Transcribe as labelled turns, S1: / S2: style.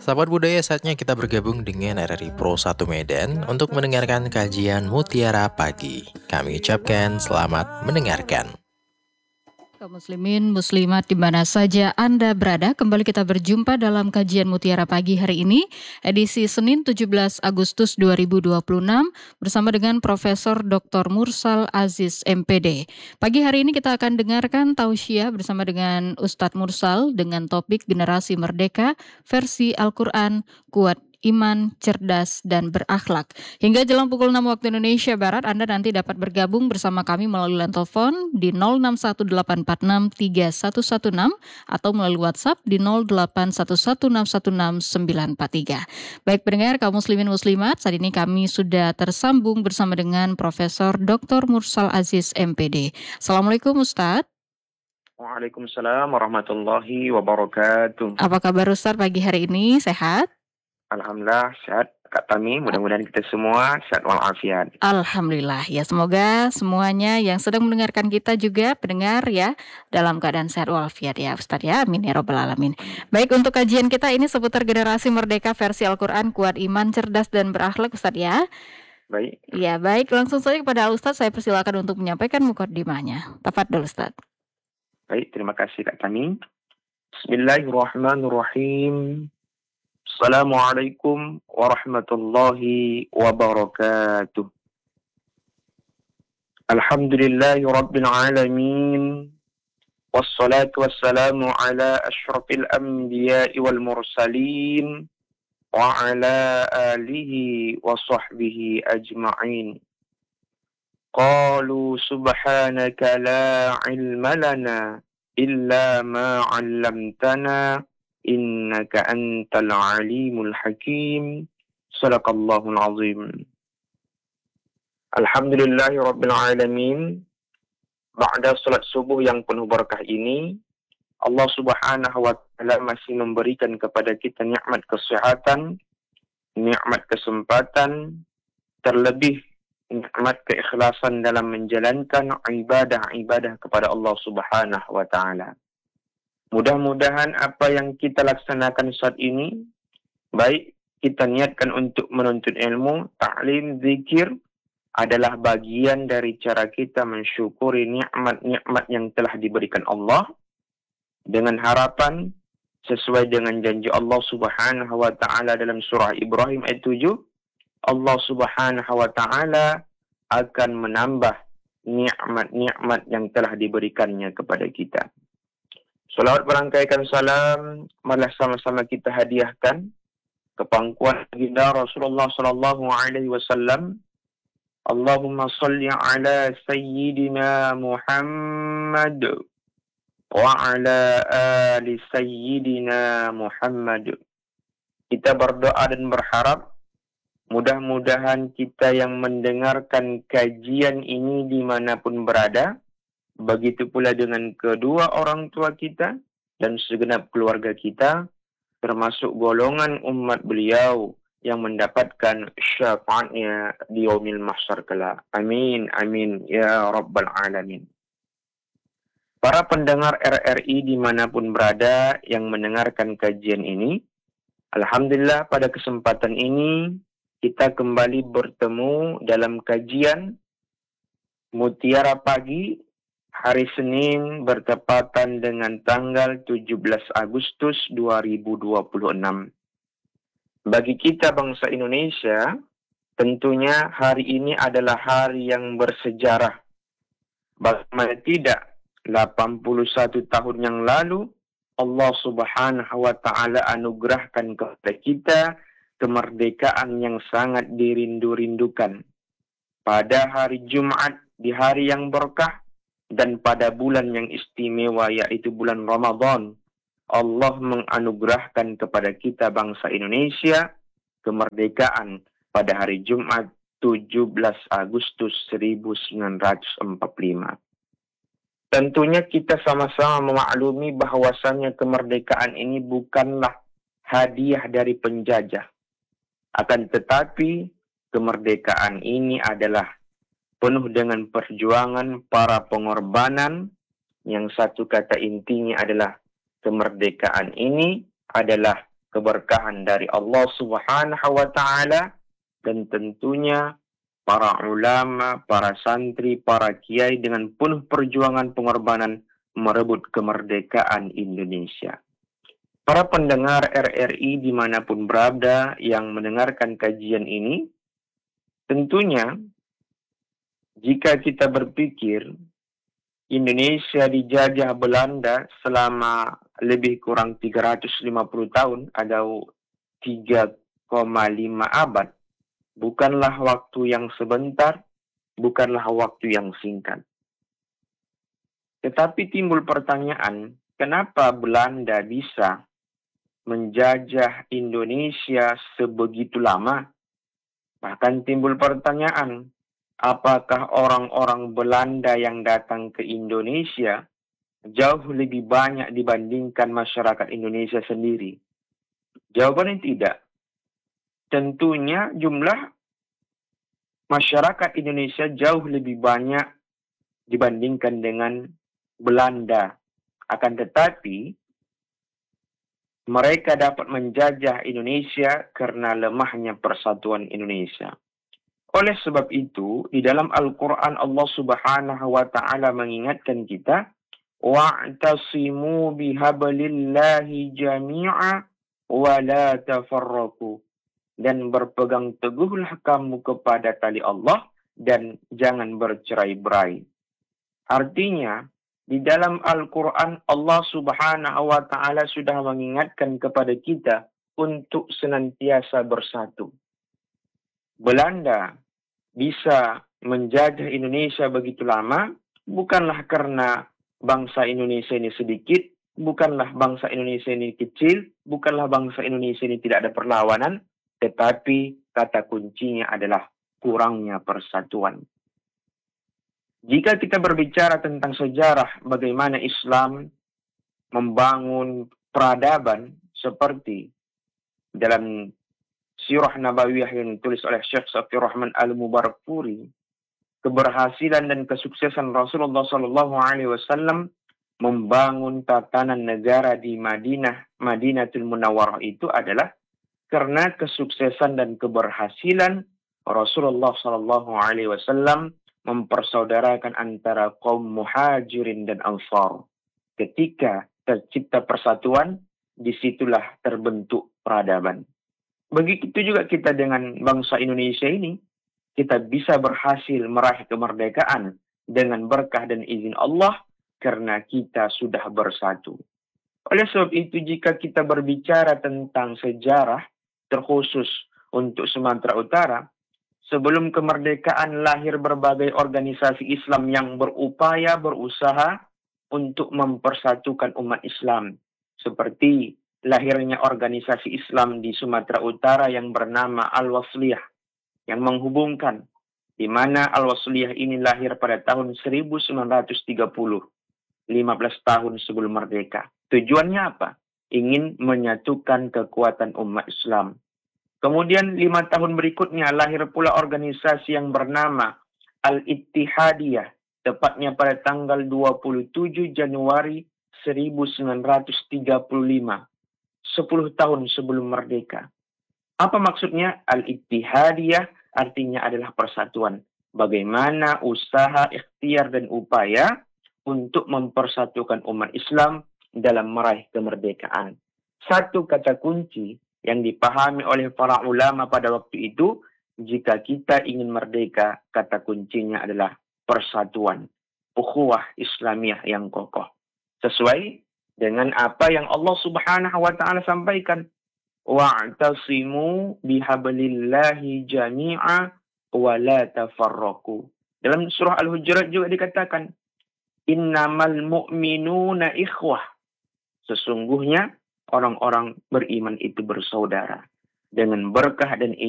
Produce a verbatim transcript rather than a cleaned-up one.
S1: Sahabat budaya, saatnya kita bergabung dengan R R I Pro satu Medan untuk mendengarkan kajian Mutiara Pagi. Kami ucapkan selamat mendengarkan.
S2: Kaum muslimin, muslimat di mana saja Anda berada, kembali kita berjumpa dalam kajian Mutiara Pagi hari ini, edisi Senin tujuh belas Agustus dua ribu dua puluh enam, bersama dengan Profesor Doktor Mursal Aziz M P D. Pagi hari ini kita akan dengarkan tausiah bersama dengan Ustadz Mursal dengan topik Generasi Merdeka versi Al-Quran Kuat Iman, Cerdas, dan Berakhlak. Hingga jelang pukul enam waktu Indonesia Barat, Anda nanti dapat bergabung bersama kami melalui line telepon di nol enam satu delapan empat enam tiga satu satu enam atau melalui WhatsApp di nol delapan satu satu enam satu enam sembilan empat tiga. Baik pendengar kaum muslimin muslimat, saat ini kami sudah tersambung bersama dengan Profesor Doktor Mursal Aziz M P D. Assalamualaikum Ustadz.
S3: Waalaikumsalam warahmatullahi wabarakatuh.
S2: Apa kabar Ustadz pagi hari ini? Sehat?
S3: Alhamdulillah sehat Kak Tami, mudah-mudahan kita semua sehat walafiat.
S2: Alhamdulillah, ya semoga semuanya yang sedang mendengarkan kita juga pendengar ya dalam keadaan sehat walafiat ya Ustadz ya, amin ya robbal alamin. Baik, untuk kajian kita ini seputar generasi merdeka versi Al-Quran Kuat Iman, Cerdas, dan Berakhlak Ustadz ya.
S3: Baik.
S2: Ya baik, langsung saja kepada Al-Ustadz saya persilakan untuk menyampaikan mukaddimahnya. Tafadhol Ustadz.
S3: Baik, terima kasih Kak Tami. Bismillahirrahmanirrahim. Assalamualaikum warahmatullahi wabarakatuh. Alhamdulillahi rabbil alamin. Wassalatu wassalamu ala asyrafil anbiya'i wal mursalin wa ala alihi wa sahbihi ajma'in. Qalu subhanaka la ilma lana illa ma 'allamtana innaka antal alimul hakim. Sadaqallahul azim. Alhamdulillahi rabbil alamin. Ba'da salat subuh yang penuh berkah ini, Allah Subhanahu wa taala masih memberikan kepada kita nikmat kesehatan, nikmat kesempatan, terlebih nikmat keikhlasan dalam menjalankan ibadah-ibadah kepada Allah Subhanahu wa taala. Mudah-mudahan apa yang kita laksanakan saat ini, baik kita niatkan untuk menuntut ilmu, ta'lim, zikir, adalah bagian dari cara kita mensyukuri nikmat-nikmat yang telah diberikan Allah, dengan harapan sesuai dengan janji Allah Subhanahu wa taala dalam surah Ibrahim ayat tujuh, Allah Subhanahu wa taala akan menambah nikmat-nikmat yang telah diberikannya kepada kita. Salawat berangkaikan salam, malah sama-sama kita hadiahkan ke pangkuan baginda Rasulullah sallallahu alaihi wasallam. Allahumma salli ala sayyidina Muhammad wa ala ali sayyidina Muhammad. Kita berdoa dan berharap mudah-mudahan kita yang mendengarkan kajian ini dimanapun berada, begitu pula dengan kedua orang tua kita dan segenap keluarga kita, termasuk golongan umat beliau yang mendapatkan syafaatnya di yaumil mahsyar kelak. Amin, amin, ya rabbal alamin. Para pendengar R R I dimanapun berada yang mendengarkan kajian ini, alhamdulillah pada kesempatan ini kita kembali bertemu dalam kajian Mutiara Pagi hari Senin bertepatan dengan tanggal tujuh belas Agustus dua ribu dua puluh enam. Bagi kita bangsa Indonesia, tentunya hari ini adalah hari yang bersejarah. Bagaimana tidak, delapan puluh satu tahun yang lalu, Allah Subhanahu wa taala anugerahkan kepada kita kemerdekaan yang sangat dirindu-rindukan. Pada hari Jumat, di hari yang berkah, dan pada bulan yang istimewa yaitu bulan Ramadan, Allah menganugerahkan kepada kita bangsa Indonesia kemerdekaan pada hari Jumat tujuh belas Agustus seribu sembilan ratus empat puluh lima. Tentunya kita sama-sama memaklumi bahwasannya kemerdekaan ini bukanlah hadiah dari penjajah. Akan tetapi kemerdekaan ini adalah penuh dengan perjuangan para pengorbanan, yang satu kata intinya adalah kemerdekaan ini adalah keberkahan dari Allah Subhanahu wa taala, dan tentunya para ulama, para santri, para kiai dengan penuh perjuangan pengorbanan merebut kemerdekaan Indonesia. Para pendengar R R I dimanapun berada yang mendengarkan kajian ini, tentunya jika kita berpikir Indonesia dijajah Belanda selama lebih kurang tiga ratus lima puluh tahun atau tiga koma lima abad, bukanlah waktu yang sebentar, bukanlah waktu yang singkat. Tetapi timbul pertanyaan, kenapa Belanda bisa menjajah Indonesia sebegitu lama? Bahkan timbul pertanyaan, apakah orang-orang Belanda yang datang ke Indonesia jauh lebih banyak dibandingkan masyarakat Indonesia sendiri? Jawabannya tidak. Tentunya jumlah masyarakat Indonesia jauh lebih banyak dibandingkan dengan Belanda. Akan tetapi, mereka dapat menjajah Indonesia karena lemahnya persatuan Indonesia. Oleh sebab itu, di dalam Al-Quran Allah Subhanahu wa Ta'ala mengingatkan kita, wa'tasimu bihablillahi jami'a wa la tafarraku. Dan berpegang teguhlah kamu kepada tali Allah dan jangan bercerai-berai. Artinya, di dalam Al-Quran Allah Subhanahu wa Ta'ala sudah mengingatkan kepada kita untuk senantiasa bersatu. Belanda bisa menjajah Indonesia begitu lama bukanlah karena bangsa Indonesia ini sedikit, bukanlah bangsa Indonesia ini kecil, bukanlah bangsa Indonesia ini tidak ada perlawanan, tetapi kata kuncinya adalah kurangnya persatuan. Jika kita berbicara tentang sejarah bagaimana Islam membangun peradaban seperti dalam Sirah Nabawiyah yang ditulis oleh Syekh Safiur Rahman Al-Mubarakpuri, keberhasilan dan kesuksesan Rasulullah Shallallahu Alaihi Wasallam membangun tatanan negara di Madinah, Madinatul Munawwarah itu adalah karena kesuksesan dan keberhasilan Rasulullah Shallallahu Alaihi Wasallam mempersaudarakan antara kaum muhajirin dan ansar. Ketika tercipta persatuan, disitulah terbentuk peradaban. Begitu juga kita dengan bangsa Indonesia ini, kita bisa berhasil meraih kemerdekaan dengan berkah dan izin Allah karena kita sudah bersatu. Oleh sebab itu, jika kita berbicara tentang sejarah, terkhusus untuk Sumatera Utara, sebelum kemerdekaan lahir berbagai organisasi Islam yang berupaya, berusaha untuk mempersatukan umat Islam. Seperti lahirnya organisasi Islam di Sumatera Utara yang bernama Al-Wasliyah, yang menghubungkan, di mana Al-Wasliyah ini lahir pada tahun seribu sembilan ratus tiga puluh, lima belas tahun sebelum merdeka. Tujuannya apa? Ingin menyatukan kekuatan umat Islam. Kemudian lima tahun berikutnya lahir pula organisasi yang bernama Al-Ittihadiyah, tepatnya pada tanggal dua puluh tujuh Januari seribu sembilan ratus tiga puluh lima, sepuluh tahun sebelum merdeka. Apa maksudnya? Al-Ittihadiyah artinya adalah persatuan. Bagaimana usaha, ikhtiar, dan upaya untuk mempersatukan umat Islam dalam meraih kemerdekaan. Satu kata kunci yang dipahami oleh para ulama pada waktu itu, jika kita ingin merdeka, kata kuncinya adalah persatuan, ukhuwah Islamiyah yang kokoh. Sesuai dengan apa yang Allah Subhanahu wa Ta'ala sampaikan, wa'tasimu bihablillahi jami'a wa la tafarraku. Dalam surah Al-Hujurat juga dikatakan, innamal mu'minuna ikhwah. Sesungguhnya orang-orang beriman itu bersaudara. Dengan berkah dan